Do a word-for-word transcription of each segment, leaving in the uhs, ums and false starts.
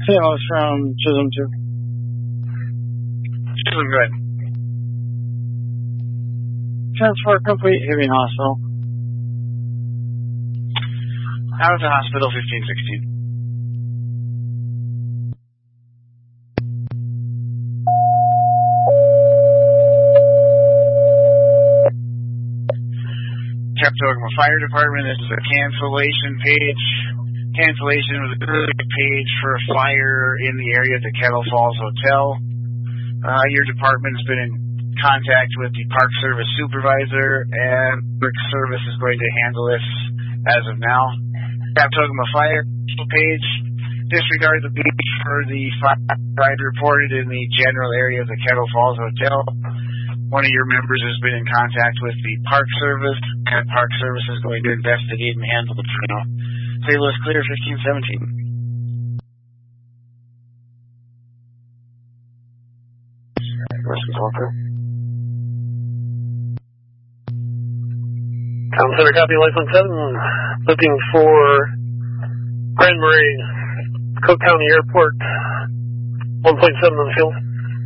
Salos from Chisholm two. Chisholm, good. Transport complete, Hibbing Hospital. Out of the hospital, fifteen sixteen. Capitogama Fire Department, this is a cancellation page. Cancellation was a good page for a fire in the area of the Kettle Falls Hotel. Uh, your department has been in contact with the Park Service supervisor, and Park Service is going to handle this as of now. Capitogama Fire page, disregard the beach for the fire reported in the general area of the Kettle Falls Hotel. One of your members has been in contact with the Park Service, and Park Service is going to investigate and handle the now. Saint Louis clear, fifteen seventeen. Town Center copy, license seven, looking for Grand Marais, Cook County Airport, one point seven on the field.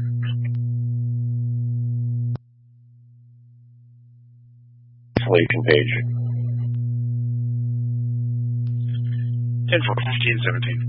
Cancellation page. ten four, fifteen seventeen.